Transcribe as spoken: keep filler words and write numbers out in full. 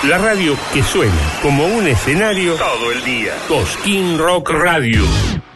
La radio que suena como un escenario todo el día. Cosquín Rock Radio.